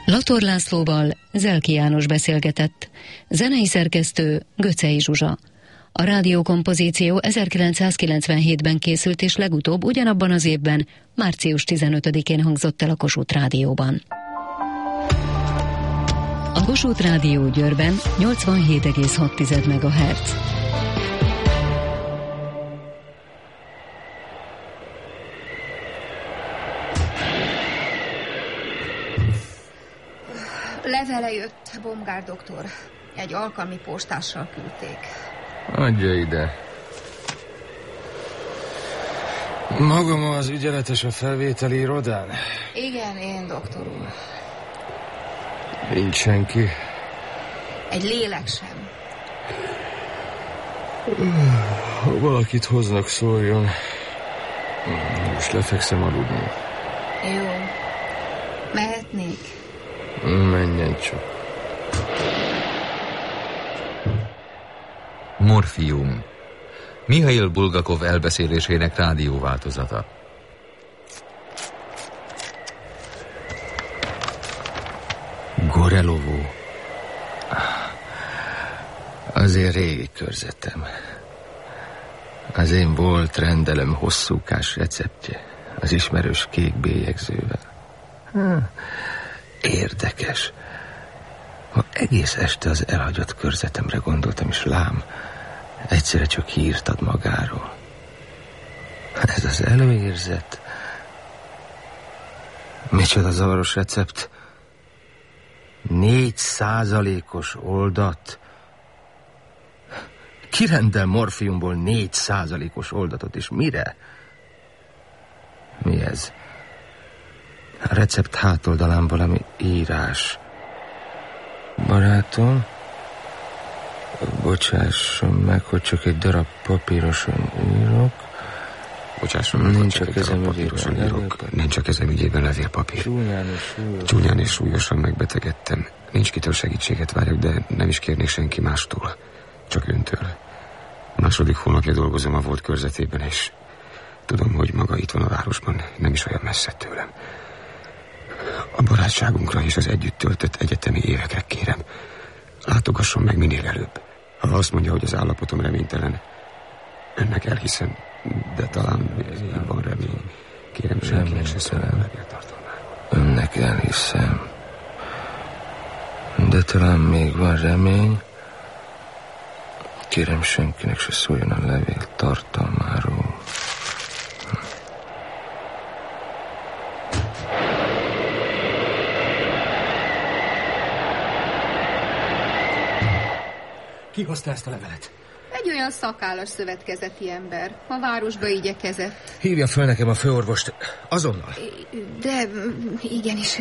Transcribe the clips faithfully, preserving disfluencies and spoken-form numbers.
Lator Lászlóval Zelki János beszélgetett. Zenei szerkesztő Göczei Zsuzsa. A rádiókompozíció ezerkilencszázkilencvenhétben készült, és legutóbb ugyanabban az évben, március tizenötödikén hangzott el a Kossuth Rádióban. A Kossuth Rádió Győrben nyolcvanhét egész hat megahertz. Levele jött, Bomgár doktor. Egy alkalmi postással küldték. Adja ide. Magam az ügyeletes a felvételi irodán? Igen, én, doktor úr. Nincs senki. Egy lélek sem. Ha valakit hoznak, szóljon. Most lefekszem aludni. Jó. Mehetnék? Menjen csak. Morfium. Mihail Bulgakov elbeszélésének rádióváltozata. Gorelovó. Azért régi körzetem. Az én volt rendelem hosszúkás receptje, az ismerős kék bélyegzővel. Érdekes. Ha egész este az elhagyott körzetemre gondoltam, és lám, egyszerre csak hírt ad magáról. Ez az előérzet. Micsoda zavaros recept. Négy százalékos oldat. Ki rendel morfiumból négy százalékos oldatot, és mire? Mi ez? A recept hátoldalán valami írás. Barátom, bocsásson meg, hogy csak egy darab papíroson írok. Bocsásson meg, nincs hogy a csak egy darab papíroson írok. Nincs a kezem ügyében levélpapír. Csúnyán és súlyosan. Csúnyán és súlyosan megbetegedtem. Nincs kitől segítséget várjak, de nem is kérnék senki mástól. Csak öntől. Második hónapja dolgozom a volt körzetében, és tudom, hogy maga itt van a városban, nem is olyan messze tőlem. A barátságunkra és az együtt töltött egyetemi évekre kérem, látogasson meg minél előbb. Ha azt mondja, hogy az állapotom reménytelen, önnek elhiszem, de talán van remény. Kérem, senkinek se szól a levéltartalmáról. Önnek elhiszem. De talán még van remény. Kérem, senkinek se szóljon a levél tartalmáról. Ki hozta ezt a levelet? Egy olyan szakállas szövetkezeti ember. A városba igyekezett. Hívja föl nekem a főorvost. Azonnal. De igenis.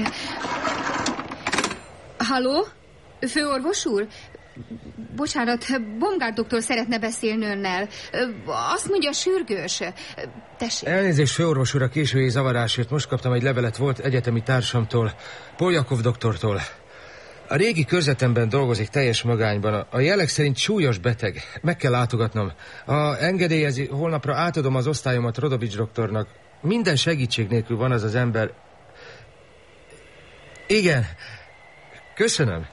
Halló? Főorvos úr? Bocsánat, Bomgár doktor szeretne beszélni önnel. Azt mondja, sürgős. Tessék. Elnézést, főorvos úr, a késői zavarásért. Most kaptam egy levelet volt egyetemi társamtól, Poljakov doktortól. A régi körzetemben dolgozik teljes magányban. A jelek szerint súlyos beteg. Meg kell látogatnom. Ha engedélyezi, holnapra átadom az osztályomat Rodovics doktornak. Minden segítség nélkül van az az ember. Igen. Köszönöm.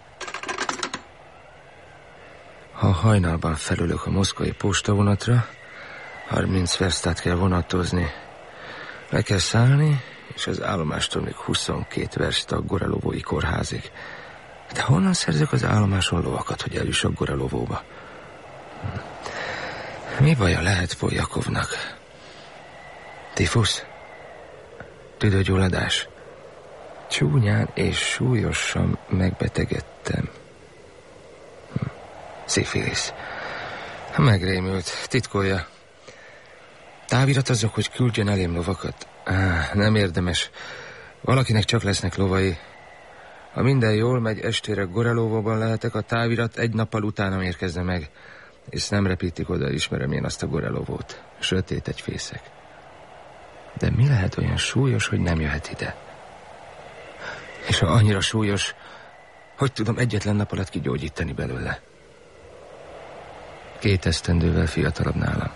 Ha hajnalban felülök a moszkvai postavonatra, harminc verstát kell vonatozni. Le kell szállni, és az állomástól még huszonkét verst a Gorelovói kórházig. De honnan szerzek az állomáson lovakat, hogy eljussak Gorelovóba? Mi baja lehet Poljakovnak? Tifusz? Tüdőgyulladás? Csúnyán és súlyosan megbetegedtem. Szifilisz. Megrémült, titkolja. Táviratozok, hogy küldjön elém lovakat. Á, nem érdemes. Valakinek csak lesznek lovai. Ha minden jól megy, estére Gorelovóban lehetek, a távirat egy nappal utána érkezne meg. És nem repítik oda, ismerem én azt a Gorelovót. Sötét egy fészek. De mi lehet olyan súlyos, hogy nem jöhet ide? És ha annyira súlyos, hogy tudom egyetlen nap alatt kigyógyítani belőle? Két esztendővel fiatalabb nálam.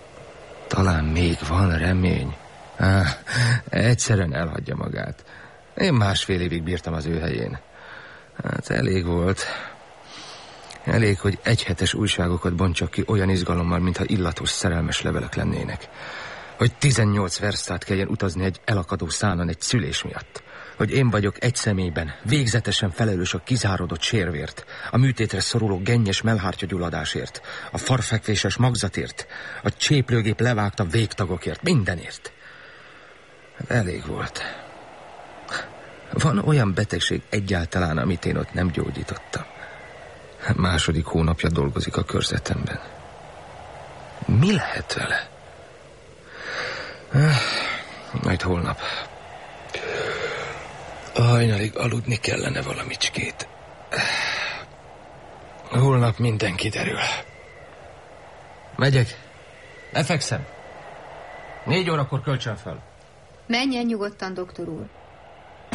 Talán még van remény. Á, egyszerűen elhagyja magát. Én másfél évig bírtam az ő helyén. Hát elég volt. Elég, hogy egyhetes újságokat bontsak ki olyan izgalommal, mintha illatos szerelmes levelek lennének. Hogy tizennyolc versztát kelljen utazni egy elakadó szánon egy szülés miatt. Hogy én vagyok egy személyben, végzetesen felelős a kizárodott sérvért, a műtétre szoruló gennyes mellhártyagyulladásért, a farfekvéses magzatért, a cséplőgép levágta végtagokért, mindenért. Hát elég volt. Van olyan betegség egyáltalán, amit én ott nem gyógyítottam. Második hónapja dolgozik a körzetemben. Mi lehet vele? Majd holnap. Hajnalig aludni kellene valamicskét. Holnap minden kiderül. Megyek. Lefekszem. Négy órakor költsön fel. Menjen nyugodtan, doktor úr.